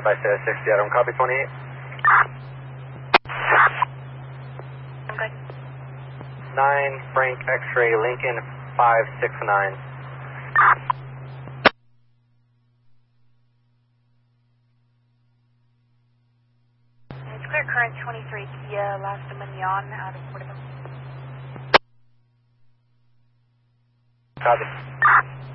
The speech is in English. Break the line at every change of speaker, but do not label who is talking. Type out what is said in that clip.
By 60, Adam, copy 28.
I'm good.
9, Frank X-ray, Lincoln 569.
It's clear current 23 Kia Las Dominion out of Portico.
Copy.